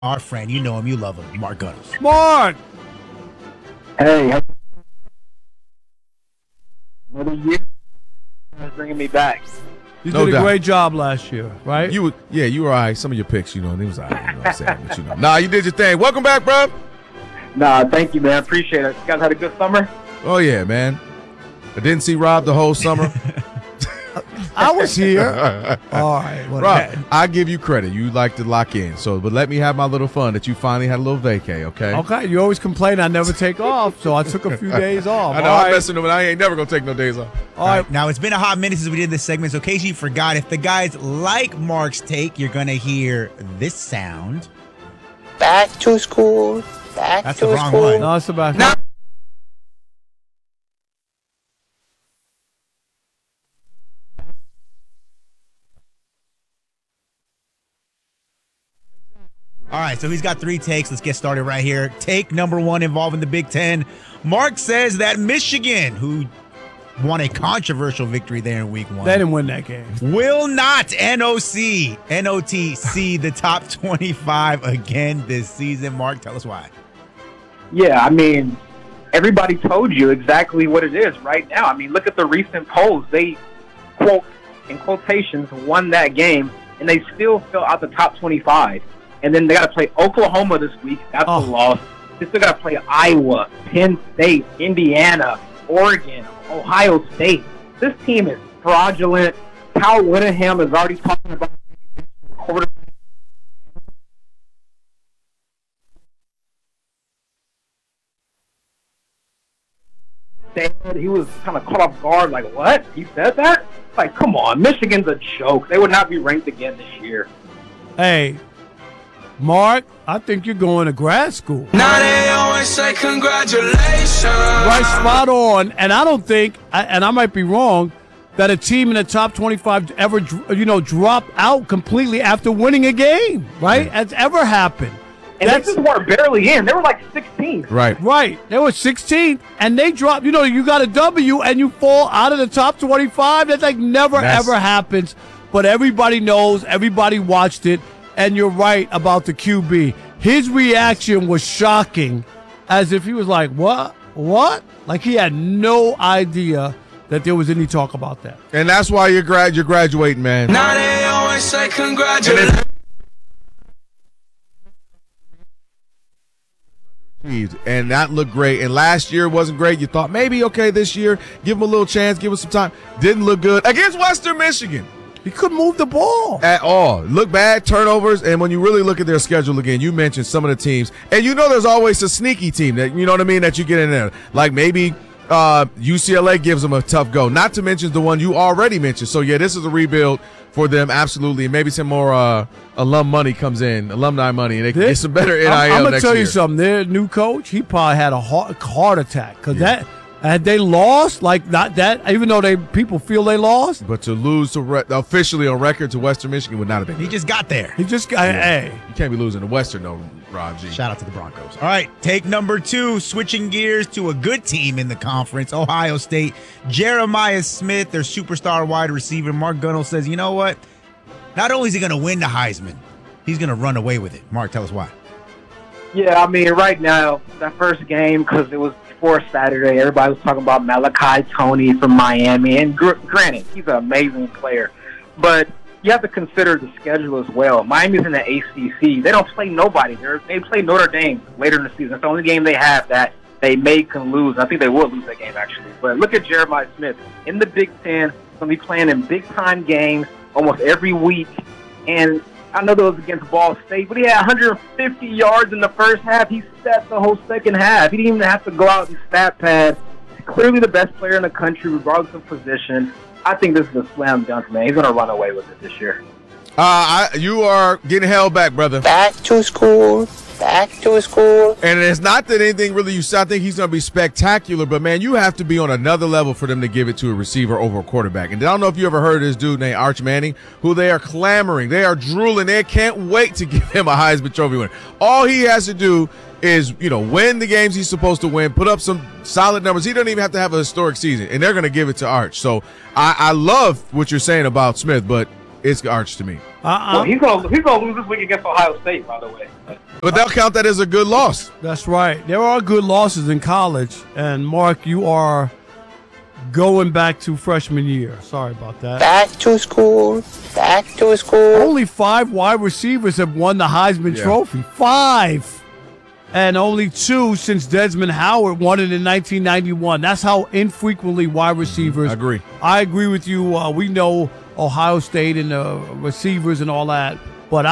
Our friend, you know him, you love him, Mark Gunnels. Mark! Hey, another year is bringing me back. You No did a doubt. great job last year, right? You were all right. Some of your picks, it was all right. You know what I'm saying? But, Nah, you did your thing. Welcome back, bro. Nah, thank you, man. Appreciate it. You guys had a good summer? Oh, yeah, man. I didn't see Rob the whole summer. I was here. All right. Rob, I give you credit. You like to lock in. But let me have my little fun that you finally had a little vacay, okay? Okay, you always complain I never take off, so I took a few days off. I know, All I'm right. messing with him, but I ain't never going to take no days off. All right. Now, it's been a hot minute since we did this segment, so in case you forgot, if the guys like Mark's take, you're going to hear this sound. Back to school. Back That's to the wrong school. one. No, Sebastian. All right, so he's got 3 takes. Let's get started right here. Take number 1 involving the Big Ten. Mark says that Michigan, who won a controversial victory there in week 1, They didn't win that game. will not NOTC the top 25 again this season. Mark, tell us why. Yeah, I mean, everybody told you exactly what it is right now. I mean, look at the recent polls. They, quote, in quotations, won that game, and they still fell out the top 25. And then they got to play Oklahoma this week. That's a loss. They still got to play Iowa, Penn State, Indiana, Oregon, Ohio State. This team is fraudulent. Kyle Whittingham is already talking about quarterback. He was kind of caught off guard, like, what? He said that? Like, come on. Michigan's a joke. They would not be ranked again this year. Hey, Mark, I think you're going to grad school. Now they always say congratulations. Right, spot on. And I don't think, and I might be wrong, that a team in the top 25 ever, dropped out completely after winning a game, right? That's ever happened. And they just were barely in. They were like 16th. Right. They were 16th, and they dropped. You got a W, and you fall out of the top 25. That's like never, ever happens. But everybody knows. Everybody watched it. And you're right about the QB. His reaction was shocking, as if he was like, what? Like he had no idea that there was any talk about that. And that's why you're graduating, man. Now they always say congratulations. And that looked great. And last year wasn't great. You thought maybe, okay, this year, give him a little chance, give him some time. Didn't look good against Western Michigan. He couldn't move the ball at all. Look bad, turnovers, and when you really look at their schedule again, you mentioned some of the teams, and there's always a sneaky team that that you get in there. Like maybe UCLA gives them a tough go. Not to mention the one you already mentioned. So yeah, this is a rebuild for them, absolutely. And maybe some more alumni money, and they can get some better NIL I'm gonna next tell you year. something. Their new coach, he probably had a heart attack because had they lost, like not that, even though people feel they lost. But to lose officially on record to Western Michigan would not have been. He just got there. He just got, hey. You can't be losing to Western, though, Rob G. Shout out to the Broncos. All right, take number 2, switching gears to a good team in the conference, Ohio State. Jeremiah Smith, their superstar wide receiver. Mark Gunnels says, you know what? Not only is he going to win the Heisman, he's going to run away with it. Mark, tell us why. Yeah, I mean, right now, that first game, because it was before Saturday, everybody was talking about Malachi Toney from Miami. And granted, he's an amazing player. But you have to consider the schedule as well. Miami's in the ACC. They don't play nobody. They play Notre Dame later in the season. It's the only game they have that they can lose. I think they will lose that game, actually. But look at Jeremiah Smith. In the Big Ten, going to be playing in big-time games almost every week. And I know that was against Ball State, but he had 150 yards in the first half. He set the whole second half. He didn't even have to go out and stat pad. He's clearly the best player in the country, regardless of position. I think this is a slam dunk, man. He's going to run away with it this year. You are getting held back, brother. Back to school. Back to school. And it's not that anything really I think he's going to be spectacular, but, man, you have to be on another level for them to give it to a receiver over a quarterback. And I don't know if you ever heard of this dude named Arch Manning, who they are clamoring. They are drooling. They can't wait to give him a Heisman Trophy winner. All he has to do is, win the games he's supposed to win, put up some solid numbers. He doesn't even have to have a historic season, and they're going to give it to Arch. So I love what you're saying about Smith, but it's Arch to me. Well, he's gonna lose this week against Ohio State, by the way. But they'll count that as a good loss. That's right. There are good losses in college. And, Mark, you are going back to freshman year. Sorry about that. Back to school. Back to school. Only 5 wide receivers have won the Heisman Trophy. 5. And only 2 since Desmond Howard won it in 1991. That's how infrequently wide receivers. I agree. I agree with you. We know Ohio State and the receivers and all that, but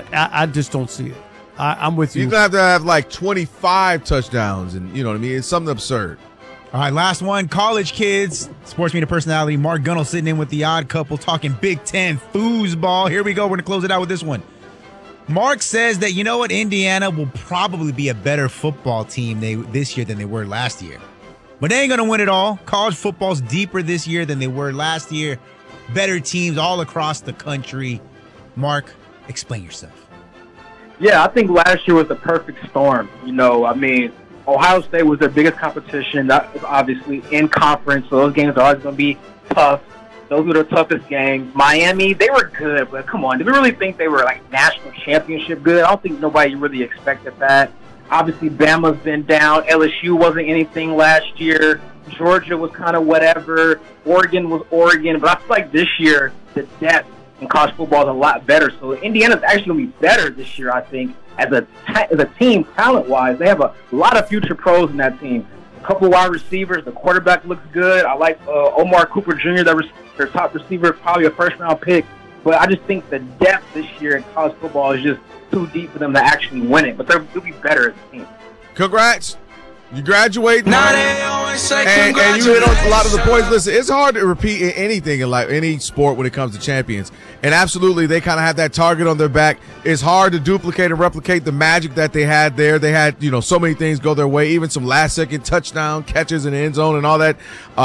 I just don't see it. I'm with you. You're going to have like 25 touchdowns, and you know what I mean? It's something absurd. All right, last one. College kids. Sports media personality Mark Gunnell sitting in with the odd couple talking Big Ten foosball. Here we go. We're going to close it out with this one. Mark says that, you know what, Indiana will probably be a better football team this year than they were last year. But they ain't going to win it all. College football's deeper this year than they were last year. Better teams all across the country. Mark, explain yourself. Yeah, I think last year was the perfect storm. You know, I mean, Ohio State was their biggest competition. That was obviously in conference, so those games are always going to be tough. Those were the toughest games. Miami, they were good, but come on. Did we really think they were like national championship good? I don't think nobody really expected that. Obviously, Bama's been down. LSU wasn't anything last year. Georgia was kind of whatever. Oregon was Oregon. But I feel like this year, the depth in college football is a lot better. So Indiana's actually going to be better this year, I think, as a team, talent-wise. They have a lot of future pros in that team. A couple wide receivers. The quarterback looks good. I like Omar Cooper Jr., their top receiver, probably a first-round pick. But I just think the depth this year in college football is just too deep for them to actually win it. But they'll be better as a team. Congrats. You graduate. Now they always say And you hit on a lot of the points. congratulations. Listen, it's hard to repeat in anything in like any sport when it comes to champions. And absolutely, they kind of have that target on their back. It's hard to duplicate and replicate the magic that they had there. They had, so many things go their way, even some last-second touchdown catches in the end zone and all that.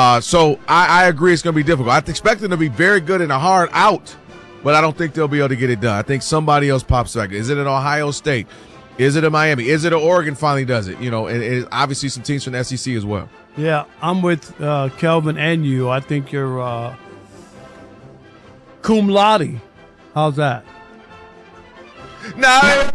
So I agree it's going to be difficult. I expect them to be very good in a hard out, but I don't think they'll be able to get it done. I think somebody else pops back. Is it an Ohio State? Is it a Miami? Is it an Oregon finally does it? And obviously some teams from the SEC as well. Yeah, I'm with Kelvin and you. I think you're cum laude. How's that? No.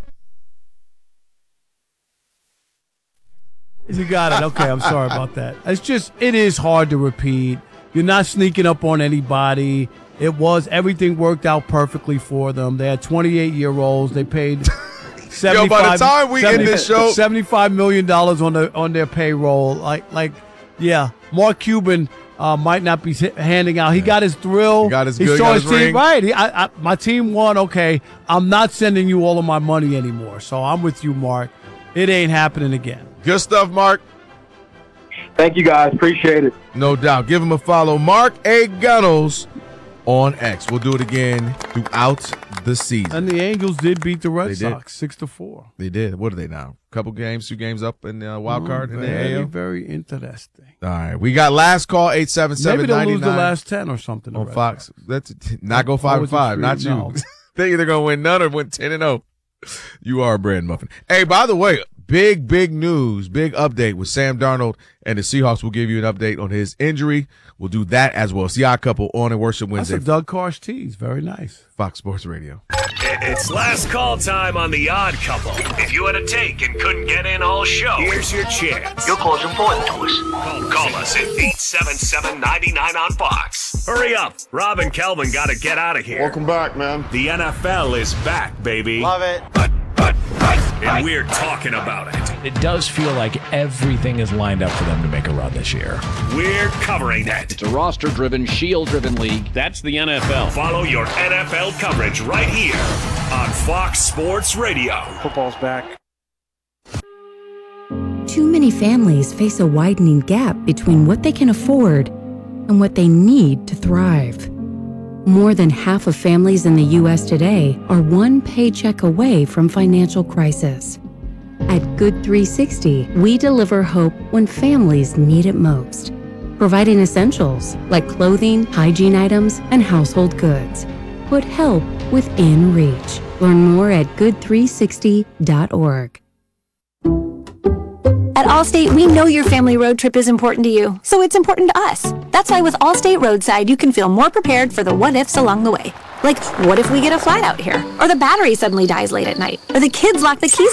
You got it. Okay, I'm sorry about that. It is hard to repeat. You're not sneaking up on anybody. Everything worked out perfectly for them. They had 28-year-olds. They paid by the time we end this show, $75 million on their payroll. Yeah, Mark Cuban might not be handing out. He got his thrill. He got his team ring. Right. My team won. Okay, I'm not sending you all of my money anymore. So I'm with you, Mark. It ain't happening again. Good stuff, Mark. Thank you, guys. Appreciate it. No doubt. Give him a follow. Mark A. Gunnels on X. We'll do it again throughout the season. And the Angels did beat the Red Sox 6-4. They did. What are they now? Couple games, 2 games up in the wild card in the AL. Very interesting. All right, we got last call 877-99. Maybe they'll lose the last 10 or something on Fox. That's not go 5-5. Not you. No. They're either gonna win none or win 10-0. You are a bread muffin. Hey, by the way, big news, big update with Sam Darnold and the Seahawks. Will give you an update on his injury. We'll do that as well. It's the Odd Couple on and Worship Wednesday. That's a Doug Karsh tease. Very nice. Fox Sports Radio. It's last call time on The Odd Couple. If you had a take and couldn't get in all show, here's your chance. Your call's important to us. Call us at 877-99 on Fox. Hurry up. Rob and Kelvin got to get out of here. Welcome back, man. The NFL is back, baby. Love it. And we're talking about it. It does feel like everything is lined up for them to make a run this year. We're covering it. It's a roster-driven, shield-driven league. That's the NFL. Follow your NFL coverage right here on Fox Sports Radio. Football's back. Too many families face a widening gap between what they can afford and what they need to thrive. More than half of families in the U.S. today are one paycheck away from financial crisis. At Good 360, we deliver hope when families need it most, providing essentials like clothing, hygiene items, and household goods. Put help within reach. Learn more at good360.org. At Allstate, we know your family road trip is important to you, so it's important to us. That's why with Allstate Roadside, you can feel more prepared for the what-ifs along the way. Like, what if we get a flat out here? Or the battery suddenly dies late at night? Or the kids lock the keys